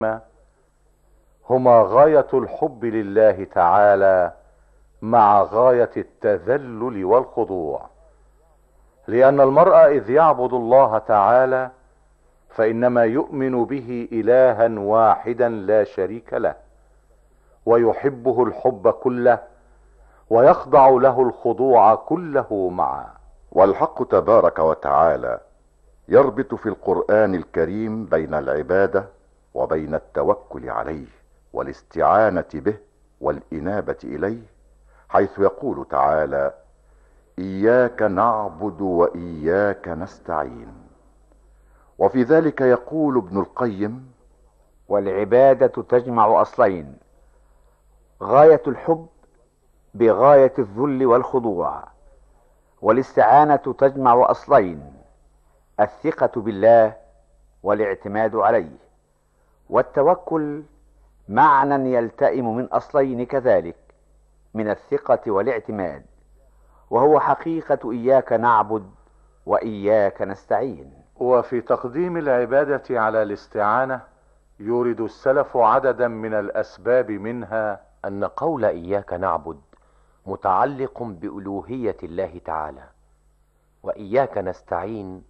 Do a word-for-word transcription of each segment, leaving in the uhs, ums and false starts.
هما غاية الحب لله تعالى مع غاية التذلل والخضوع، لأن المرء إذ يعبد الله تعالى فإنما يؤمن به إلها واحدا لا شريك له، ويحبه الحب كله، ويخضع له الخضوع كله معا. والحق تبارك وتعالى يربط في القرآن الكريم بين العبادة وبين التوكل عليه والاستعانة به والإنابة إليه، حيث يقول تعالى: إياك نعبد وإياك نستعين. وفي ذلك يقول ابن القيم: والعبادة تجمع أصلين: غاية الحب بغاية الذل والخضوع، والاستعانة تجمع أصلين: الثقة بالله والاعتماد عليه، والتوكل معنى يلتئم من أصلين كذلك، من الثقة والاعتماد، وهو حقيقة إياك نعبد وإياك نستعين. وفي تقديم العبادة على الاستعانة يورد السلف عددا من الأسباب، منها أن قول إياك نعبد متعلق بألوهية الله تعالى، وإياك نستعين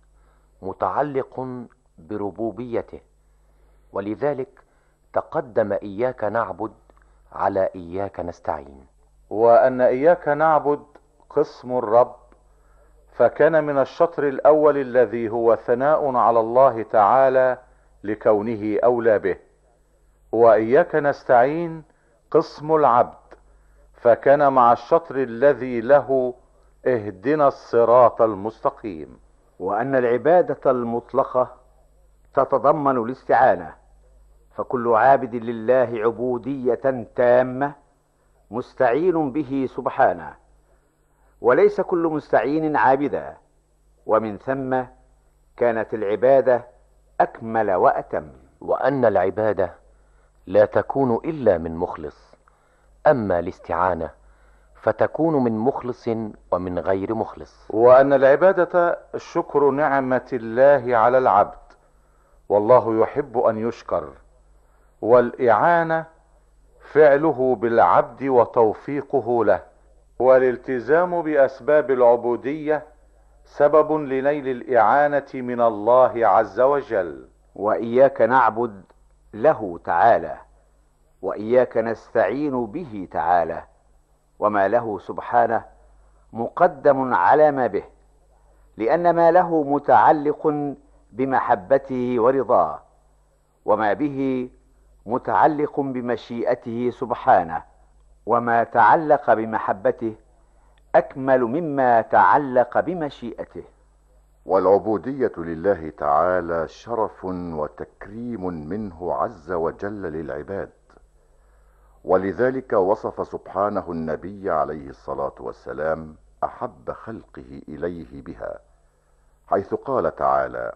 متعلق بربوبيته، ولذلك تقدم إياك نعبد على إياك نستعين. وأن إياك نعبد قسم الرب، فكان من الشطر الأول الذي هو ثناء على الله تعالى لكونه أولى به، وإياك نستعين قسم العبد، فكان مع الشطر الذي له اهدنا الصراط المستقيم. وأن العبادة المطلقة تتضمن الاستعانة، فكل عابد لله عبودية تامة مستعين به سبحانه، وليس كل مستعين عابدا، ومن ثم كانت العبادة أكمل وأتم. وأن العبادة لا تكون إلا من مخلص، أما الاستعانة فتكون من مخلص ومن غير مخلص. وأن العبادة شكر نعمة الله على العبد، والله يحب أن يشكر، والإعانة فعله بالعبد وتوفيقه له، والالتزام بأسباب العبودية سبب لنيل الإعانة من الله عز وجل. وإياك نعبد له تعالى، وإياك نستعين به تعالى، وما له سبحانه مقدم على ما به، لأن ما له متعلق بمحبته ورضاه، وما به متعلق بمشيئته سبحانه، وما تعلق بمحبته أكمل مما تعلق بمشيئته. والعبودية لله تعالى شرف وتكريم منه عز وجل للعباد، ولذلك وصف سبحانه النبي عليه الصلاة والسلام أحب خلقه إليه بها، حيث قال تعالى: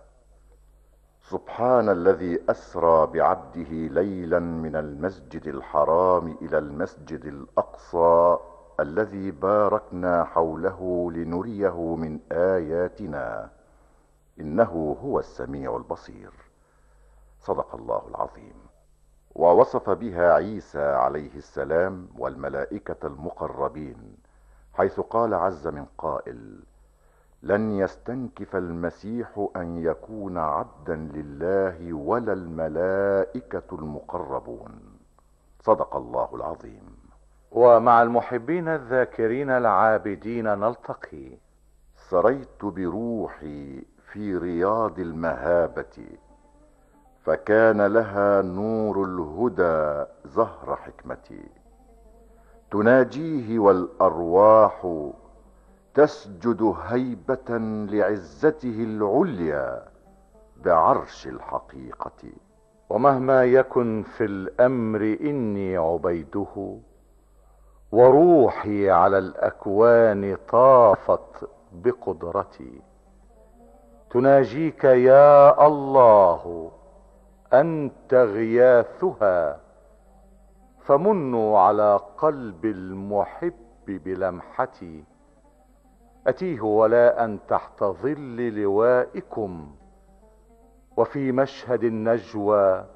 سبحان الذي أسرى بعبده ليلا من المسجد الحرام إلى المسجد الأقصى الذي باركنا حوله لنريه من آياتنا إنه هو السميع البصير. صدق الله العظيم. ووصف بها عيسى عليه السلام والملائكة المقربين، حيث قال عز من قائل: لن يستنكف المسيح أن يكون عبدا لله ولا الملائكة المقربون. صدق الله العظيم. ومع المحبين الذاكرين العابدين نلتقي. سريت بروحي في رياض المهابة، فكان لها نور الهدى زهر حكمتي، تناجيه والأرواح تسجد هيبة لعزته العليا بعرش الحقيقة. ومهما يكن في الأمر إني عبيده، وروحي على الأكوان طافت بقدرتي، تناجيك يا الله أنت غياثها، فمنوا على قلب المحب بلمحتي، أتيه ولاء تحت ظل لوائكم، وفي مشهد النجوى